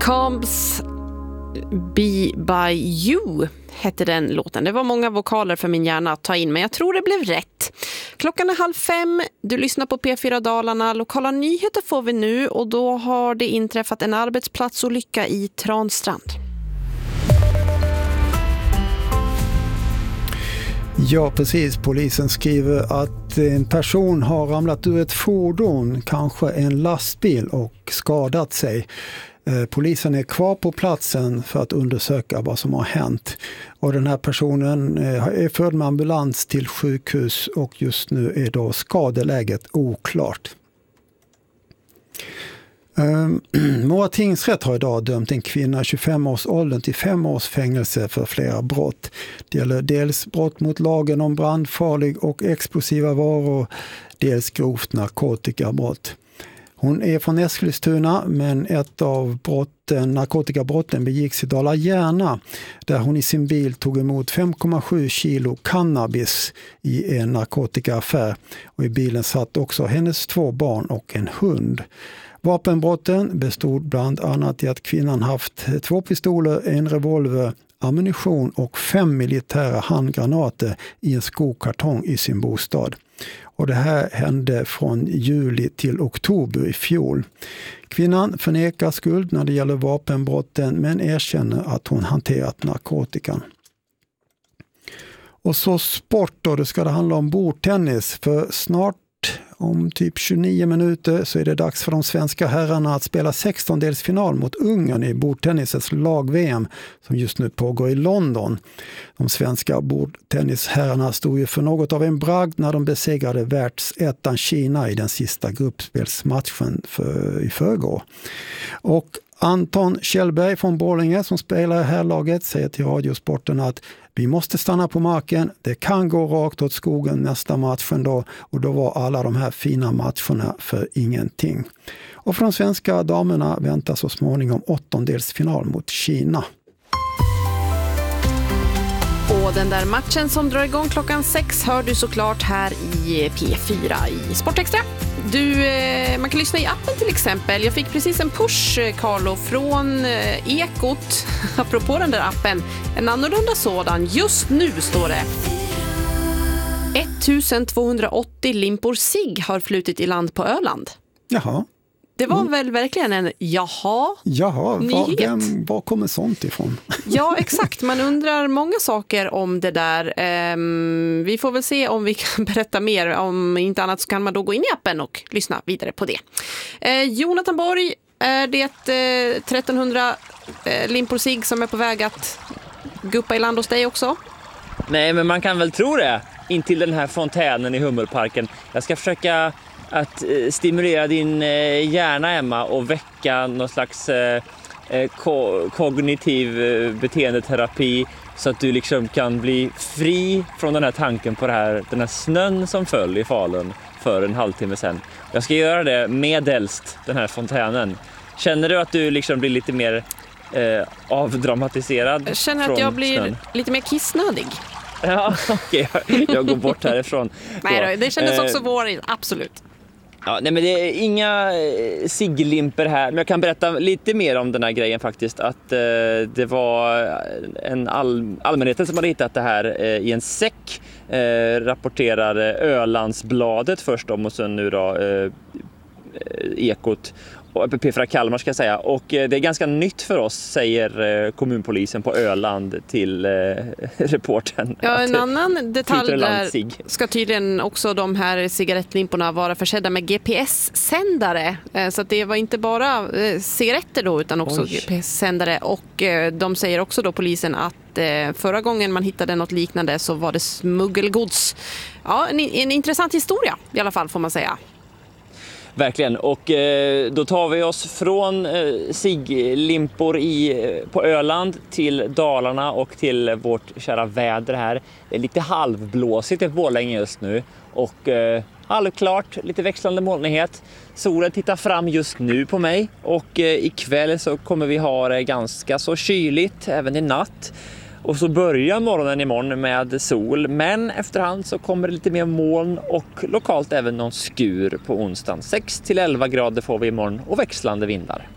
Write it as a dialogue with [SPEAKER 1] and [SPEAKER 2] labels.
[SPEAKER 1] Comes Be By You hette den låten. Det var många vokaler för min hjärna att ta in, men jag tror det blev rätt. Klockan är 4:30. Du lyssnar på P4 Dalarna. Lokala nyheter får vi nu, och då har det inträffat en arbetsplatsolycka i Transtrand.
[SPEAKER 2] Ja, precis. Polisen skriver att en person har ramlat ur ett fordon, kanske en lastbil, och skadat sig. Polisen är kvar på platsen för att undersöka vad som har hänt. Och den här personen är förd med ambulans till sjukhus, och just nu är då skadeläget oklart. Mora tingsrätt har idag dömt en kvinna 25-årsåldern till 5 års fängelse för flera brott. Det gäller dels brott mot lagen om brandfarlig och explosiva varor, dels grovt narkotikabrott. Hon är från Eskilstuna, men ett av narkotikabrotten begicks i Dala-Järna, där hon i sin bil tog emot 5,7 kilo cannabis i en narkotikaaffär. Och i bilen satt också hennes 2 barn och en hund. Vapenbrotten bestod bland annat i att kvinnan haft 2 pistoler, en revolver, ammunition och 5 militära handgranater i en skokartong i sin bostad. Och det här hände från juli till oktober i fjol. Kvinnan förnekar skuld när det gäller vapenbrotten, men erkänner att hon hanterat narkotikan. Och så sport då, det ska det handla om bordtennis, för snart om typ 29 minuter så är det dags för de svenska herrarna att spela 16-delsfinal mot Ungern i bordtennisens lag-VM som just nu pågår i London. De svenska bordtennisherrarna stod ju för något av en bragd när de besegrade världsettan Kina i den sista gruppspelsmatchen i förrgår. Och Anton Kjellberg från Borlänge som spelar i herrlaget säger till Radiosporten att vi måste stanna på marken, det kan gå rakt åt skogen nästa matchen då, och då var alla de här fina matcherna för ingenting. Och för de svenska damerna väntar så småningom 8-delsfinal mot Kina.
[SPEAKER 1] Och den där matchen som drar igång klockan 6 hör du såklart här i P4 i Sportextra. Man kan lyssna i appen till exempel. Jag fick precis en push, Carlo, från Ekot apropå den där appen. En annorlunda sådan. Just nu står det 1280 limpor cigg har flutit i land på Öland.
[SPEAKER 2] Jaha.
[SPEAKER 1] Det var väl verkligen en nyhet.
[SPEAKER 2] Var kommer sånt ifrån?
[SPEAKER 1] Ja, exakt. Man undrar många saker om det där. Vi får väl se om vi kan berätta mer. Om inte annat så kan man då gå in i appen och lyssna vidare på det. Jonathan Borg, är det 1300 limpor cigg som är på väg att guppa i land hos dig också?
[SPEAKER 3] Nej, men man kan väl tro det. In till den här fontänen i Hummelparken. Jag ska försöka att stimulera din hjärna, Emma, och väcka någon slags kognitiv beteendeterapi så att du liksom kan bli fri från den här tanken på den här snön som föll i Falun för en halvtimme sedan. Jag ska göra det medelst den här fontänen. Känner du att du liksom blir lite mer avdramatiserad?
[SPEAKER 1] Jag känner att jag blir
[SPEAKER 3] snön?
[SPEAKER 1] Lite mer kissnödig.
[SPEAKER 3] Ja, okej. Jag går bort härifrån.
[SPEAKER 1] Nej då, det kändes också vårigt, absolut.
[SPEAKER 3] Ja, nej, men det är inga cigglimper här, men jag kan berätta lite mer om den här grejen faktiskt, att det var en allmänheten som hade hittat det här i en säck, rapporterade Ölandsbladet först om, och sen nu då Ekot och P4 Kalmar ska jag säga, och det är ganska nytt för oss, säger kommunpolisen på Öland till reportern. Ja,
[SPEAKER 1] en annan detalj där ska tydligen också de här cigarettlimporna vara försedda med GPS-sändare, så att det var inte bara cigaretter då utan också GPS-sändare, och de säger också då polisen att förra gången man hittade något liknande så var det smuggelgods. Ja, en intressant historia i alla fall får man säga.
[SPEAKER 3] Verkligen, och då tar vi oss från cigglimpor på Öland till Dalarna och till vårt kära väder här. Det är lite halvblåsigt i Borlänge just nu och halvklart, lite växlande molnighet. Solen tittar fram just nu på mig, och ikväll så kommer vi ha det ganska så kyligt även i natt. Och så börjar morgonen imorgon med sol, men efterhand så kommer det lite mer moln och lokalt även någon skur på onsdagen. 6-11 grader får vi imorgon och växlande vindar.